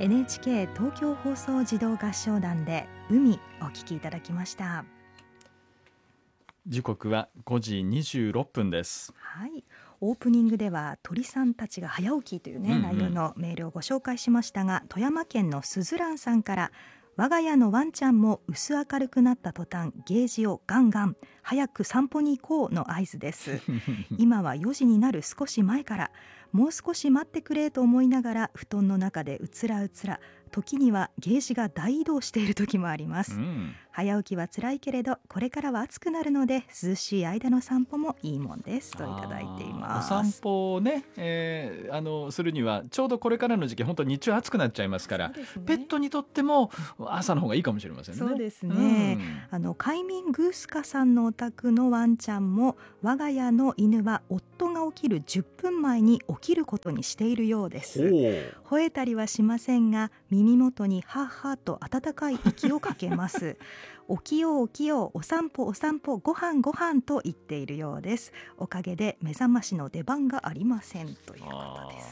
NHK 東京放送児童合唱団で海お聴きいただきました。 時刻は5時26分です。 はい、オープニングでは鳥さんたちが早起きという、内容のメールをご紹介しましたが、富山県のすずらんさんから、我が家のワンちゃんも薄明るくなった途端ゲージをガンガン早く散歩に行こうの合図です今は4時になる少し前から、もう少し待ってくれと思いながら布団の中でうつらうつら、時にはゲージが大移動している時もあります、早起きは辛いけれどこれからは暑くなるので涼しい間の散歩もいいもんですといただいています。 お散歩をね、するにはちょうどこれからの時期本当に日中暑くなっちゃいますから、ペットにとっても朝の方がいいかもしれませんね。 そうですね、快眠グースカさんのお宅のワンちゃんも、我が家の犬は夫が起きる10分前に起きることにしているようです。吠えたりはしませんが耳元にハッハッと温かい息をかけます起きよう起きよう、お散歩お散歩、ご飯ご飯と言っているようです。おかげで目覚ましの出番がありませんということです。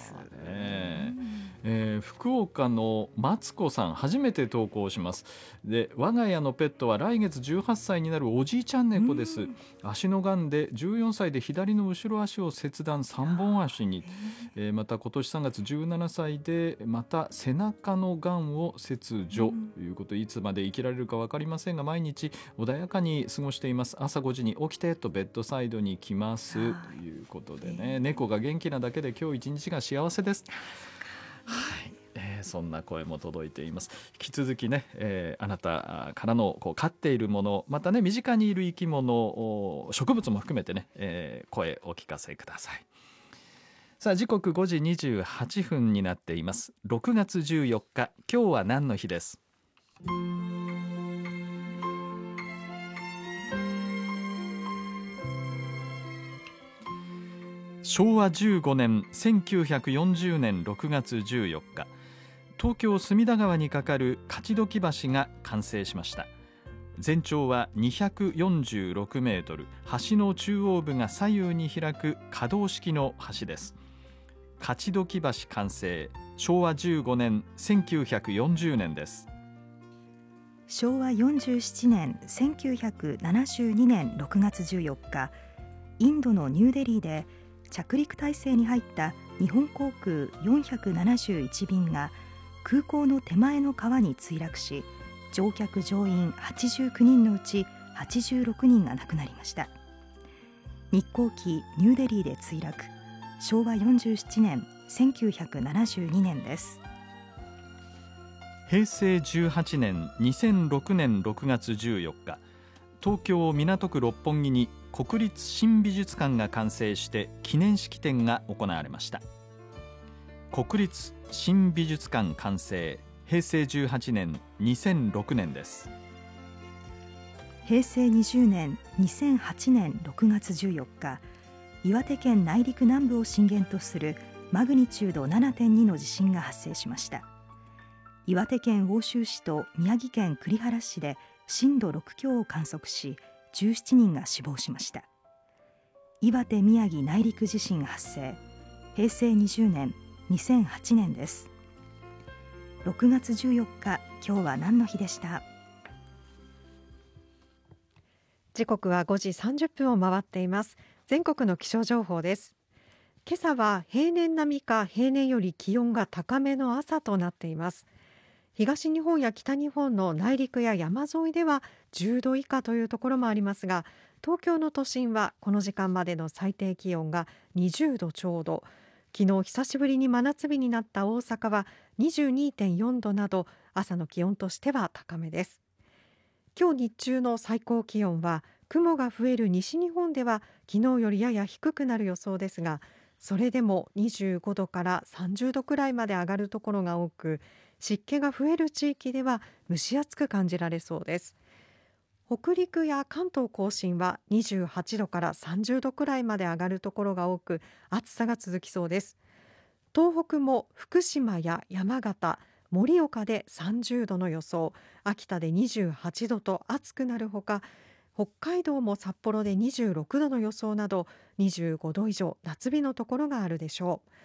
福岡のマツコさん、初めて投稿します。で、我が家のペットは来月18歳になるおじいちゃん猫です。足のがんで14歳で左の後ろ足を切断、3本足に、また今年3月17歳でまた背中のがんを切除ということで、いつまで生きられるか分かりませんが毎日穏やかに過ごしています。朝5時に起きてとベッドサイドに来ますということでね、猫が元気なだけで今日一日が幸せです。そんな声も届いています。引き続きね、あなたからの飼っているもの、またね身近にいる生き物、植物も含めてね、声お聞かせください。さあ、時刻5時28分になっています。6月14日、今日は何の日です。昭和15年1940年6月14日、東京隅田川に架かる勝鬨橋が完成しました。全長は246メートル、橋の中央部が左右に開く可動式の橋です。勝鬨橋完成、昭和15年1940年です。 昭和47年1972年6月14日、インドのニューデリーで着陸態勢に入った日本航空471便が空港の手前の川に墜落し、乗客乗員89人のうち86人が亡くなりました。日航機ニューデリーで墜落、昭和47年1972年です。 平成18年2006年6月14日、東京港区六本木に国立新美術館が完成して記念式典が行われました。国立新美術館完成、平成18年2006年です。 平成20年2008年6月14日、岩手県内陸南部を震源とするマグニチュード 7.2 の地震が発生しました。岩手県奥州市と宮城県栗原市で震度6強を観測し、17人が死亡しました。岩手宮城内陸地震発生、平成20年2008年です。6月14日、今日は何の日でした。 時刻は5時30分を回っています。全国の気象情報です。今朝は平年並みか平年より気温が高めの朝となっています。東日本や北日本の内陸や山沿いでは10度以下というところもありますが、東京の都心はこの時間までの最低気温が20度ちょうど、昨日久しぶりに真夏日になった大阪は 22.4 度など朝の気温としては高めです。今日日中の最高気温は雲が増える西日本では昨日よりやや低くなる予想ですが、それでも25度から30度くらいまで上がるところが多く、湿気が増える地域では蒸し暑く感じられそうです。北陸や関東甲信は28度から30度くらいまで上がるところが多く、暑さが続きそうです。東北も福島や山形、盛岡で30度の予想、秋田で28度と暑くなるほか、北海道も札幌で26度の予想など25度以上夏日のところがあるでしょう。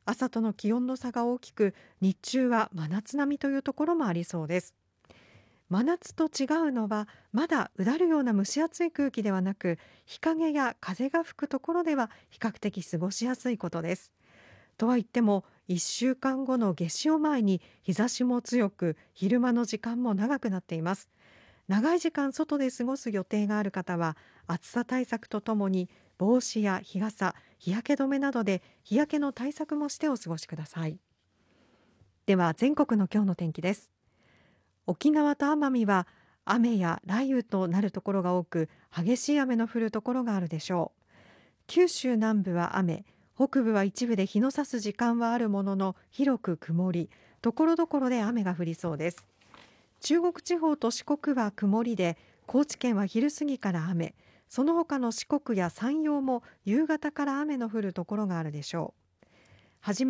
朝との気温の差が大きく、日中は真夏並みというところもありそうです。真夏と違うのは、まだうだるような蒸し暑い空気ではなく、日陰や風が吹くところでは比較的過ごしやすいことです。とは言っても、1週間後の夏至を前に日差しも強く、昼間の時間も長くなっています。長い時間外で過ごす予定がある方は、暑さ対策とともに帽子や日傘、日焼け止めなどで日焼けの対策もしてお過ごしください。では全国の今日の天気です。沖縄と奄美は雨や雷雨となるところが多く、激しい雨の降るところがあるでしょう。九州南部は雨、北部は一部で日の差す時間はあるものの広く曇り、ところどころで雨が降りそうです。中国地方と四国は曇りで、高知県は昼過ぎから雨、その他の四国や山陽も夕方から雨の降るところがあるでしょう。はじめ